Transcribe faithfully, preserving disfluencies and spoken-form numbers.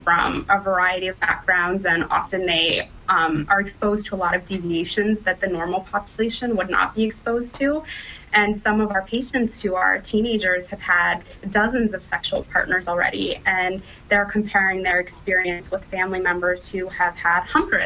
from a variety of backgrounds, and often they um, are exposed to a lot of deviations that the normal population would not be exposed to. And some of our patients who are teenagers have had dozens of sexual partners already, and they're comparing their experience with family members who have had hundreds.